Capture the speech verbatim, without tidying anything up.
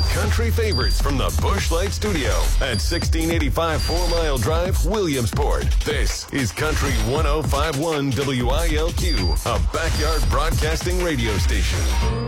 country favorites from the Busch Light Studio at sixteen eighty-five Four Mile Drive, Williamsport. This is Country one oh five point one W I L Q, a backyard broadcasting radio station.